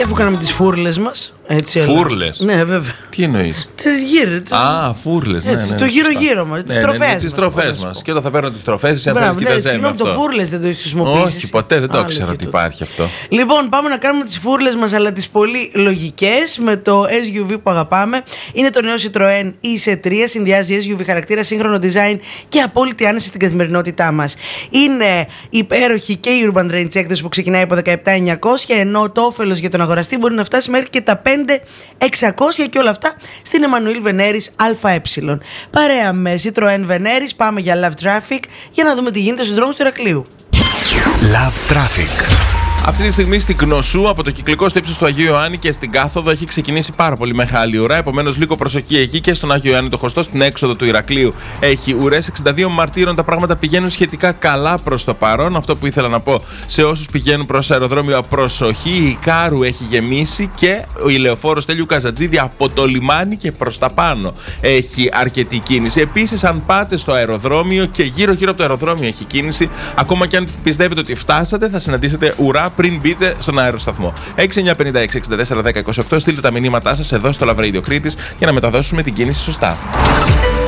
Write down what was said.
Και αφού κάναμε τις φούρλες μας. Φούρλες? Ναι, βέβαια. Τι εννοείς? Τις γύρω. Α, φούρλες. Ναι, το γύρω-γύρω μας. Τις τροφές μας. Τις τροφές μας. Και όταν θα παίρνω τις τροφές, εσύ αν θέλεις κοιτάζε. Συγγνώμη, το φούρλες δεν το έχεις χρησιμοποιήσει. Όχι, ποτέ δεν το ξέρω ότι υπάρχει αυτό. Λοιπόν, πάμε να κάνουμε τις φούρλες μας, αλλά τις πολύ λογικές, με το SUV που αγαπάμε. Είναι το νέο Citroën E-C3. Συνδυάζει SUV χαρακτήρα, σύγχρονο design και απόλυτη άνεση στην καθημερινότητά μας. Είναι υπέροχη και η Urban Range έκδοση που ξεκινάει από 17.900, ενώ το όφελος για τον αγοραστή μπορεί να φτάσει μέχρι και τα 5.600 και όλα αυτά στην Εμμανουήλ Βενέρης ΑΕ. Παρέα με Citroën Βενέρης, πάμε για Love Traffic για να δούμε τι γίνεται στους δρόμους του Ηρακλείου. Love Traffic. Αυτή τη στιγμή στην Κνωσού, από το Κυκλικό στο ύψος του Αγίου Ιωάννη και στην Κάθοδο, έχει ξεκινήσει πάρα πολύ μεγάλη ουρά. Επομένως, λίγο προσοχή εκεί και στον Άγιο Ιωάννη το Χωστό, στην έξοδο του Ηρακλείου. Έχει ουρές 62 Μαρτύρων. Τα πράγματα πηγαίνουν σχετικά καλά προς το παρόν. Αυτό που ήθελα να πω σε όσους πηγαίνουν προς αεροδρόμιο, προσοχή. Η Κάρου έχει γεμίσει και ο ηλεοφόρος Τέλειου Καζατζίδη από το λιμάνι και προς τα πάνω έχει αρκετή κίνηση. Επίσης, αν πάτε στο αεροδρόμιο και γύρω-γύρω από το αεροδρόμιο έχει κίνηση, ακόμα και αν πιστεύετε ότι φτάσατε, θα συναντήσετε ουρά πριν μπείτε στον αεροσταθμό. 6956-64-10-28. Στείλτε τα μηνύματά σας εδώ στο Love Radio Κρήτης για να μεταδώσουμε την κίνηση σωστά.